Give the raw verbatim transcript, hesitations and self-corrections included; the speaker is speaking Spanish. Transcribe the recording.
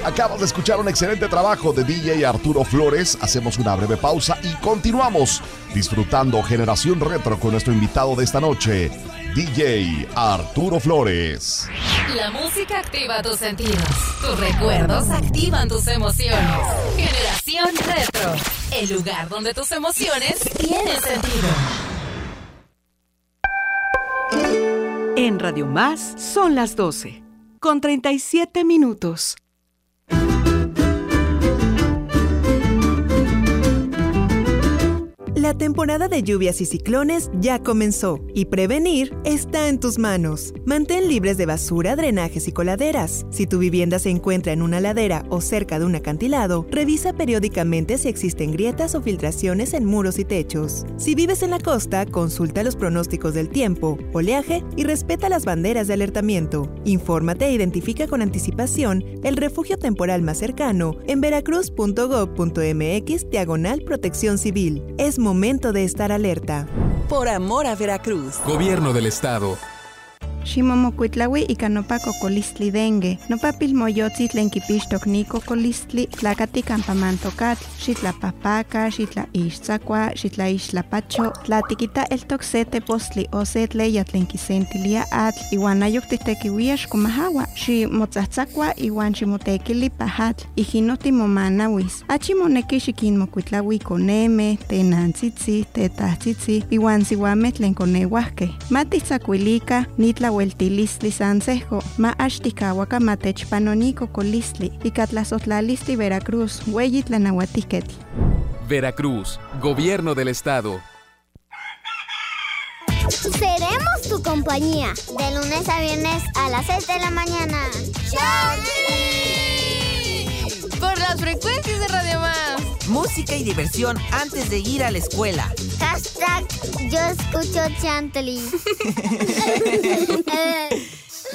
Acabas de escuchar un excelente trabajo de D J Arturo Flores. Hacemos una breve pausa y continuamos disfrutando Generación Retro con nuestro invitado de esta noche, D J Arturo Flores. La música activa tus sentidos, tus recuerdos activan tus emociones. Generación Retro, el lugar donde tus emociones tienen sentido. En Radio Más son las doce, con treinta y siete minutos. La temporada de lluvias y ciclones ya comenzó y prevenir está en tus manos. Mantén libres de basura, drenajes y coladeras. Si tu vivienda se encuentra en una ladera o cerca de un acantilado, revisa periódicamente si existen grietas o filtraciones en muros y techos. Si vives en la costa, consulta los pronósticos del tiempo, oleaje y respeta las banderas de alertamiento. Infórmate e identifica con anticipación el refugio temporal más cercano en veracruz punto gob punto mx diagonal protección civil. Es momento de estar alerta. Por amor a Veracruz. Gobierno del Estado. Ximomocuitlaui y canopa cocolistli dengue. Nopapil moyotzi tlenquipixtoc ni cocolistli, tlacati campamantocat, xitlapapaca, xitla ixtzacua, xitla ixtlapacho, tlatiquita el toxete postli o setleya tlenquisentilia atl, iwan ayuctitequiuiax comahawa, ximotzahtzacua iwan ximotequili pajatl, ijinoti momanawis. Achimoneki xiquinmocuitlaui coneme, tenantzitzi, tetahtzitzi, iwan siwame tlenconeuahque. Matitzacuilica, nitla Hueltilistli Sansejo, ma Ashtikawaka Matechpanonico Colistli, y Catlazotlalisti Veracruz, Hueyitlanauatiquetl. Veracruz, Gobierno del Estado. Seremos tu compañía, de lunes a viernes a las seis de la mañana. ¡Chau! Por las frecuencias de Radio Más. Música y diversión antes de ir a la escuela. Hashtag yo escucho Chantley.